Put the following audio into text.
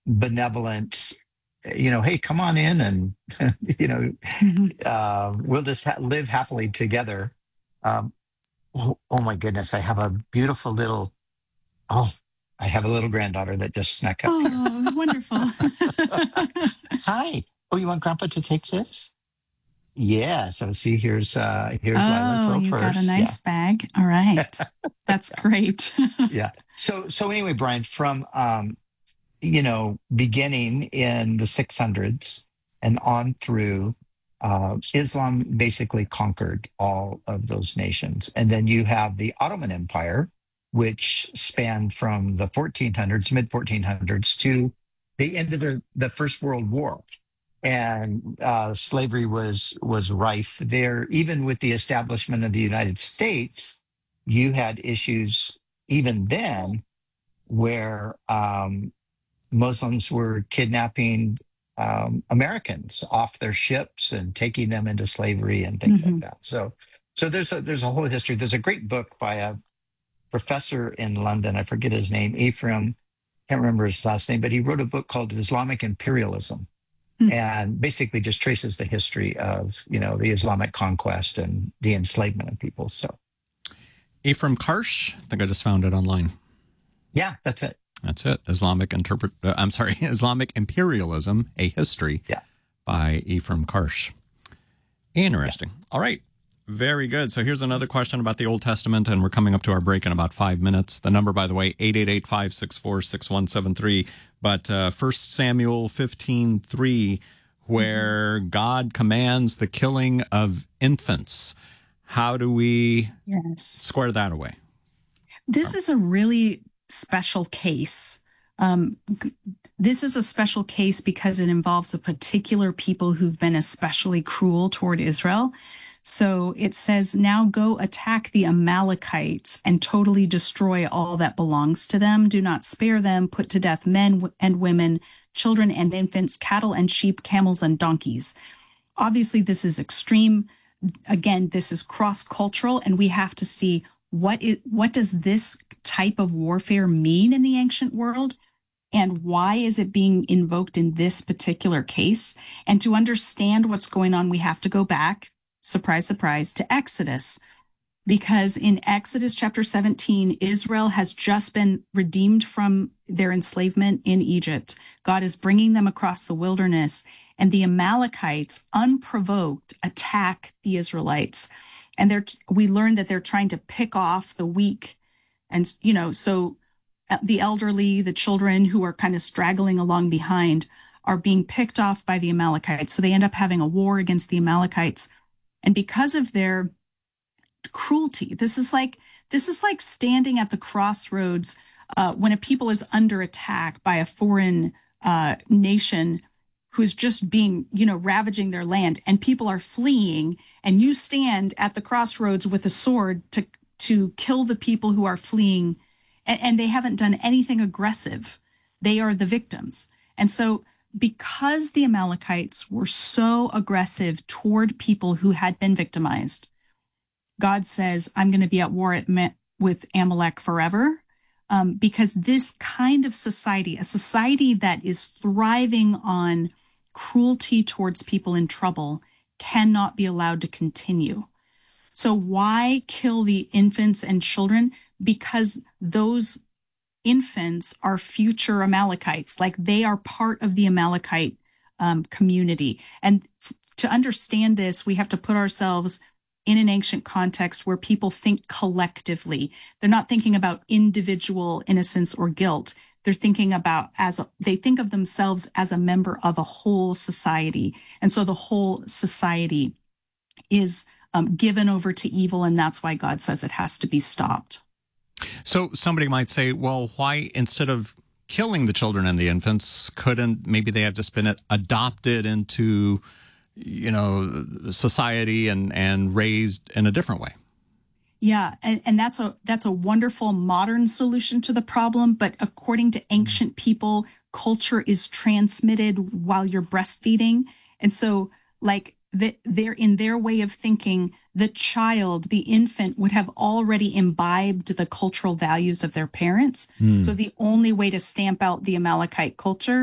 benevolent, hey, come on in and, we'll just live happily together. Um, oh my goodness, I have a beautiful little, oh, I have a little granddaughter that just snuck up here. Oh, wonderful. Hi. Oh, you want Grandpa to take this? Yeah. So see, here's Lila's Oh, little you got a purse. nice bag. All right. That's great. Yeah. So anyway, Brian, from beginning in the 600s and on through, Islam basically conquered all of those nations. And then you have the Ottoman Empire, which spanned from the 1400s, mid 1400s, to the end of the First World War. And slavery was rife there. Even with the establishment of the United States, you had issues even then where Muslims were kidnapping Americans off their ships and taking them into slavery and things like that. So there's a whole history. There's a great book by a professor in London. I forget his name, Ephraim. Can't remember his last name, but he wrote a book called Islamic Imperialism, and basically just traces the history of the Islamic conquest and the enslavement of people. So Ephraim Karsh, I think I just found it online. Yeah, that's it. That's it. Islamic Imperialism, A History by Ephraim Karsh. Interesting. Yeah. All right. Very good. So here's another question about the Old Testament, and we're coming up to our break in about 5 minutes. The number, by the way, 888-564-6173. But 1 Samuel 15:3, where God commands the killing of infants. How do we square that away? This is a really special case. This is a special case because it involves a particular people who've been especially cruel toward Israel. So it says, now go attack the Amalekites and totally destroy all that belongs to them. Do not spare them. Put to death men and women, children and infants, cattle and sheep, camels and donkeys. Obviously, this is extreme. Again, this is cross-cultural, and we have to see what does this type of warfare mean in the ancient world, and why is it being invoked in this particular case? And to understand what's going on, we have to go back, surprise, surprise, to Exodus. Because in Exodus chapter 17, Israel has just been redeemed from their enslavement in Egypt. God is bringing them across the wilderness, and the Amalekites, unprovoked, attack the Israelites. And we learn that they're trying to pick off the weak. And, so the elderly, the children who are kind of straggling along behind are being picked off by the Amalekites. So they end up having a war against the Amalekites. And because of their cruelty, this is like standing at the crossroads when a people is under attack by a foreign nation who's just being, ravaging their land, and people are fleeing, and you stand at the crossroads with a sword to kill the people who are fleeing, and they haven't done anything aggressive. They are the victims. And so because the Amalekites were so aggressive toward people who had been victimized, God says, I'm going to be at war with Amalek forever, because this kind of society, a society that is thriving on cruelty towards people in trouble, cannot be allowed to continue. So why kill the infants and children? Because those infants are future Amalekites, like they are part of the Amalekite community. And to understand this, we have to put ourselves in an ancient context where people think collectively. They're not thinking about individual innocence or guilt. They're thinking about they think of themselves as a member of a whole society. And so the whole society is given over to evil, and that's why God says it has to be stopped. So somebody might say, well, why, instead of killing the children and the infants, couldn't maybe they have just been adopted into, society and raised in a different way? Yeah, and that's a wonderful modern solution to the problem. But according to ancient people, culture is transmitted while you're breastfeeding. And so, they're in their way of thinking, the child, the infant, would have already imbibed the cultural values of their parents. So the only way to stamp out the Amalekite culture